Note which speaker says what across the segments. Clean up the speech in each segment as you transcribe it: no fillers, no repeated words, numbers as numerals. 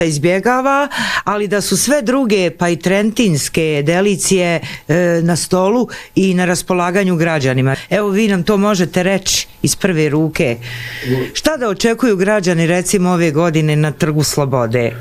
Speaker 1: izbjegava, ali da su sve druge, pa i trentinske delicije na stolu i na raspolaganju građanima. Evo, vi nam to možete reći iz prve ruke. Šta da očekuju građani, recimo, ove godine na Trgu Slobode?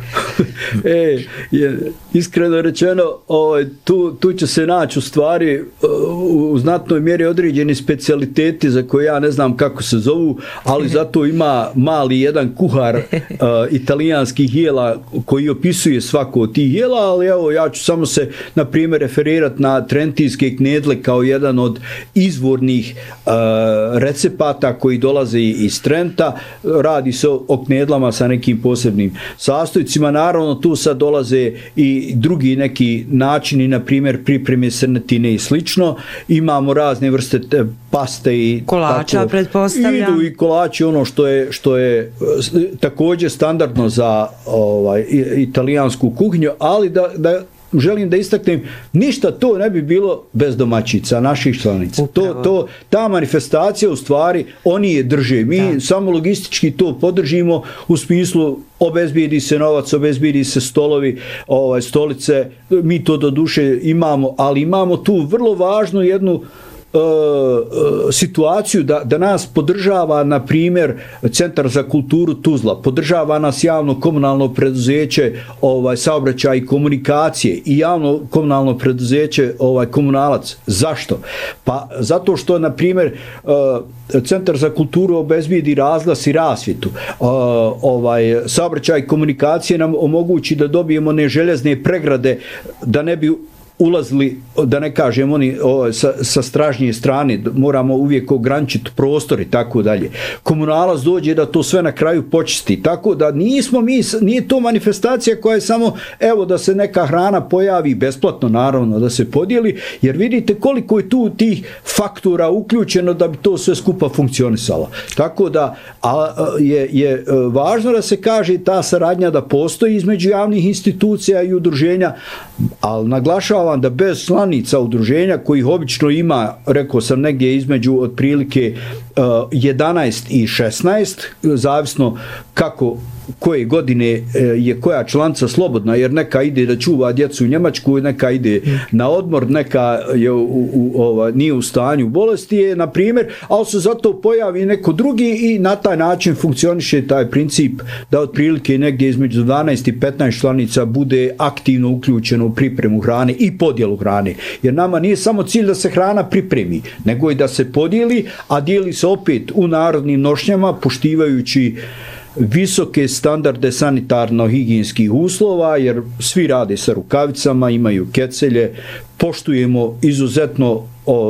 Speaker 2: Iskreno rečeno, tu će se naći u stvari u znatnoj mjeri određeni specijaliteti za koje ja ne znam kako se zovu, ali zato ima mali jedan kuhar italijanskih jela koji opisuje svako od tih jela, ali evo ja ću samo se na primjer referirati na trentinske knedle kao jedan od izvornih recepata koji dolaze iz Trenta. Radi se o knedlama sa nekim posebnim sastojcima. Naravno tu sad dolaze i drugi neki načini, na primjer pripreme srnetine i slično. Imamo razne vrste paste i
Speaker 1: kolača, tako, pretpostavljam.
Speaker 2: Idu i kolači, ono što je također standardno za italijansku kuhinju, ali da želim da istaknem, ništa to ne bi bilo bez domaćica, naših članica. Ta manifestacija u stvari, oni je drže. Mi samo logistički to podržimo u smislu obezbijedi se novac, obezbijedi se stolovi, stolice, mi to do duše imamo, ali imamo tu vrlo važnu jednu situaciju da nas podržava, na primjer, Centar za kulturu Tuzla, podržava nas javno komunalno preduzeće saobraćaj i komunikacije i javno komunalno preduzeće Komunalac. Zašto? Pa zato što, na primjer, Centar za kulturu obezbijedi razglas i rasvjetu. Saobraćaj i komunikacije nam omogući da dobijemo neželjezne pregrade, da ne bi ulazili, da ne kažem oni sa stražnje strane, moramo uvijek ograničiti prostor i tako dalje. Komunalac dođe da to sve na kraju počisti. Tako da nije to manifestacija koja je samo evo da se neka hrana pojavi besplatno, naravno da se podijeli, jer vidite koliko je tu tih faktora uključeno da bi to sve skupa funkcionisalo. Tako da je važno da se kaže ta saradnja da postoji između javnih institucija i udruženja, ali naglašavam da bez članica udruženja kojih obično ima, rekao sam, negdje između otprilike 11 i 16, zavisno koje godine je koja članica slobodna, jer neka ide da čuva djecu u Njemačku, neka ide na odmor, neka je nije u stanju bolesti je, na primjer, ali se zato pojavi neko drugi i na taj način funkcioniše taj princip da otprilike negdje između 12 i 15 članica bude aktivno uključeno u pripremu hrane i podjelu hrane. Jer nama nije samo cilj da se hrana pripremi, nego i da se podijeli, a dijeli se opet u narodnim nošnjama, poštivajući visoke standarde sanitarno-higijenskih uslova, jer svi rade sa rukavicama, imaju kecelje, poštujemo izuzetno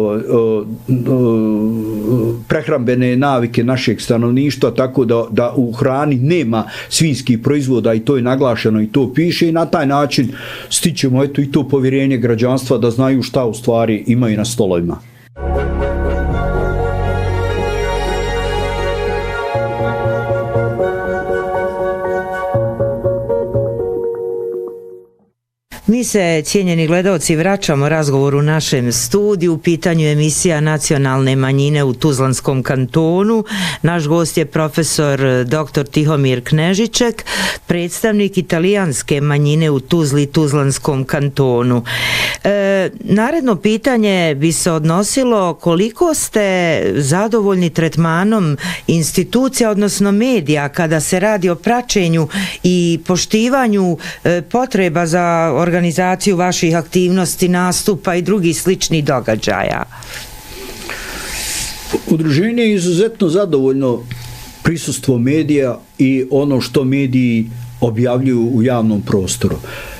Speaker 2: prehrambene navike našeg stanovništva, tako da u hrani nema svinjskih proizvoda i to je naglašeno i to piše i na taj način stičemo i to povjerenje građanstva da znaju šta u stvari imaju na stolovima.
Speaker 1: Mi se, cijenjeni gledaoci, vraćamo razgovoru u našem studiju. U pitanju emisija Nacionalne manjine u Tuzlanskom kantonu. Naš gost je profesor dr. Tihomir Knežiček, predstavnik italijanske manjine u Tuzli i Tuzlanskom kantonu. Naredno pitanje bi se odnosilo koliko ste zadovoljni tretmanom institucija, odnosno medija, kada se radi o praćenju i poštivanju potreba za organizaciju vaših aktivnosti, nastupa i drugih sličnih događaja?
Speaker 2: Udruženje je izuzetno zadovoljno prisustvo medija i ono što mediji objavljuju u javnom prostoru.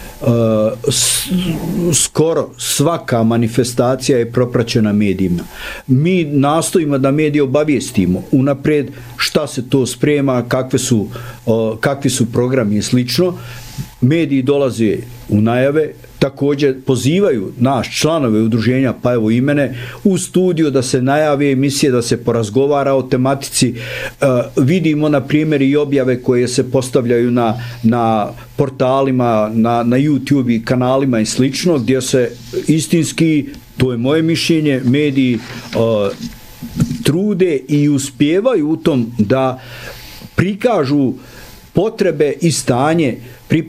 Speaker 2: Skoro svaka manifestacija je propraćena medijima. Mi nastojimo da medije obavijestimo unaprijed šta se to sprema, kakvi su programi i slično. Mediji dolaze u najave, također pozivaju naš članove udruženja, pa evo i mene, u studiju da se najave emisije, da se porazgovara o tematici. Vidimo na primjer i objave koje se postavljaju na portalima, na YouTube i kanalima i slično, gdje se istinski, to je moje mišljenje, mediji trude i uspijevaju u tom da prikažu potrebe i stanje